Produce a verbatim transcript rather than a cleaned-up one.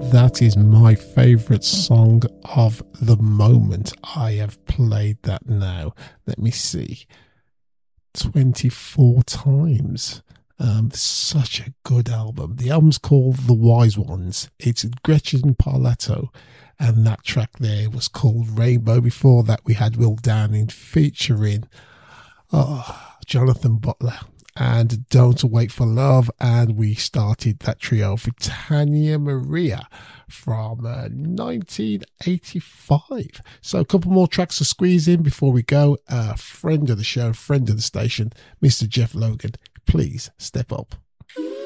That is my favourite song of the moment. I have played that now. Let me see. twenty-four times. Um, such a good album. The album's called The Wise Ones. It's Gretchen Parlato, and that track there was called Rainbow. Before that, we had Will Downing featuring oh, Jonathan Butler and Don't Wait for Love, and we started that trio with Tanya Maria from uh, nineteen eighty-five. So a couple more tracks to squeeze in before we go. Uh, friend of the show, friend of the station, Mister Jeff Logan, please step up.